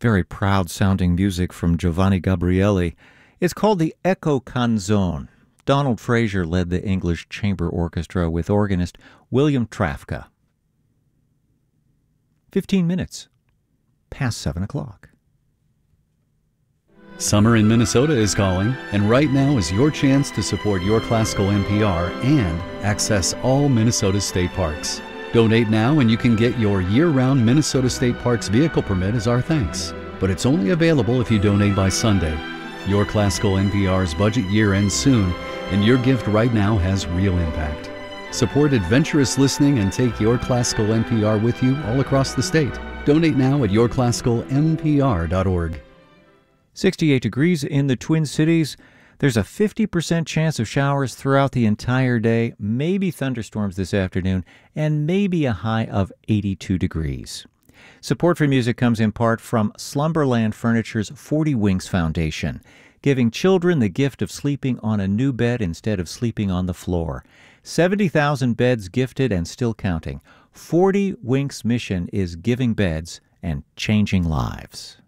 Very proud-sounding music from Giovanni Gabrieli. It's called the Echo Canzone. Donald Fraser led the English Chamber Orchestra with organist William Trafka. 15 minutes past 7 o'clock. Summer in Minnesota is calling, and right now is your chance to support Your Classical NPR and access all Minnesota state parks. Donate now and you can get your year-round Minnesota State Parks vehicle permit as our thanks. But it's only available if you donate by Sunday. Your Classical NPR's budget year ends soon, and your gift right now has real impact. Support adventurous listening and take Your Classical NPR with you all across the state. Donate now at yourclassicalnpr.org. 68 degrees in the Twin Cities. There's a 50% chance of showers throughout the entire day, maybe thunderstorms this afternoon, and maybe a high of 82 degrees. Support for music comes in part from Slumberland Furniture's 40 Wings Foundation, giving children the gift of sleeping on a new bed instead of sleeping on the floor. 70,000 beds gifted and still counting. 40 Winks' mission is giving beds and changing lives.